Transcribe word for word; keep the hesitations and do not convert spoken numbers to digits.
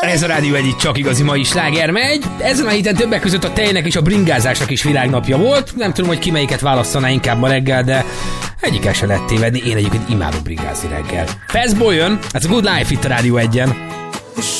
Ez a Rádió egy csak igazi mai sláger megy. Ezen a héten többek között a tejnek és a bringázásnak is világnapja volt. Nem tudom, hogy ki melyiket választaná inkább ma reggel, de egyikkel se lehet tévedni. Én egyébként imádom bringázni reggel. Fastball jön, ez a Good Life itt a Rádió egyen.